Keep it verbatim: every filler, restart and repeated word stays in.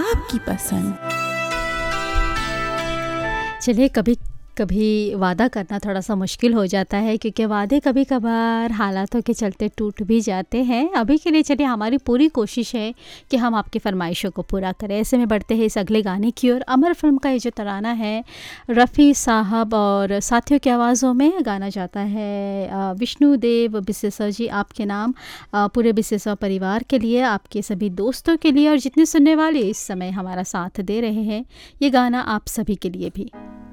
आपकी पसंद। चलिए, कभी कभी वादा करना थोड़ा सा मुश्किल हो जाता है, क्योंकि वादे कभी कभार हालातों के चलते टूट भी जाते हैं। अभी के लिए चलिए, हमारी पूरी कोशिश है कि हम आपकी फरमाइशों को पूरा करें। ऐसे में बढ़ते हैं इस अगले गाने की ओर। अमर फिल्म का ये जो तराना है, रफ़ी साहब और साथियों की आवाज़ों में, गाना जाता है अ, विष्णुदेव बिसेसर जी आपके नाम, अ, पूरे बिसेसर परिवार के लिए, आपके सभी दोस्तों के लिए और जितने सुनने वाले इस समय हमारा साथ दे रहे हैं। ये गाना आप सभी के लिए भी।